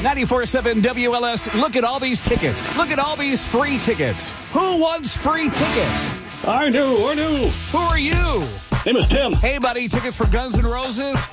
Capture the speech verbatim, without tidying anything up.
ninety-four point seven W L S. Look at all these tickets. Look at all these free tickets. Who wants free tickets? I do. I do. Who are you? Name is Tim. Hey, buddy, tickets for Guns N' Roses?